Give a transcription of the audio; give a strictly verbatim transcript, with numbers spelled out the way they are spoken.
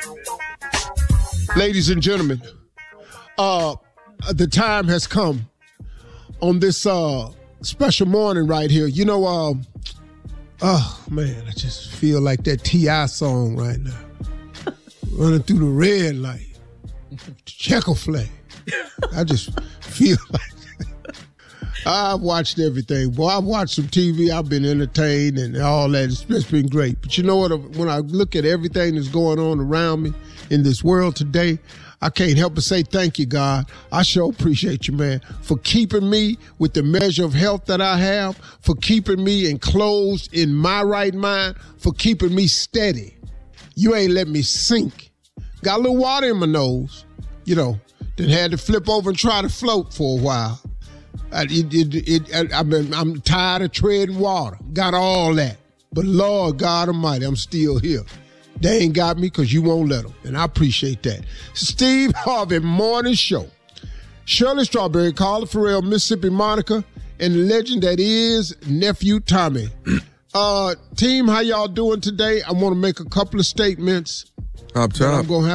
Ladies and gentlemen, uh, the time has come on this uh, special morning right here. You know, uh, oh, man, I just feel like that T I song right now. Running through the red light, checker flag. I just feel like that. I've watched everything. Boy, I've watched some T V. I've been entertained and all that. It's, it's been great. But you know what? When I look at everything that's going on around me in this world today, I can't help but say thank you, God. I sure appreciate you, man, for keeping me with the measure of health that I have, for keeping me enclosed in my right mind, for keeping me steady. You ain't let me sink. Got a little water in my nose, you know, then had to flip over and try to float for a while. I, it, it, it, I've been, I'm tired of treading water. Got all that. But Lord God Almighty, I'm still here. They ain't got me because you won't let them. And I appreciate that. Steve Harvey Morning Show. Shirley Strawberry, Carla Farrell, Mississippi Monica, and the legend that is Nephew Tommy. Uh, team, how y'all doing today? I want to make a couple of statements. Up top. I'm going to have